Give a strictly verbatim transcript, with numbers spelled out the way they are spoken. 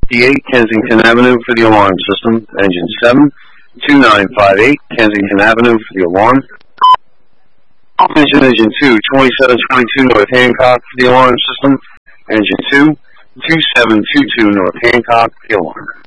fifty-eight Kensington Avenue for the alarm system. Engine seven. two nine five eight Kensington Avenue for the alarm. Engine Engine two, twenty-seven twenty-two North Hancock for the alarm system. Engine two, two seven two two North Hancock for the alarm.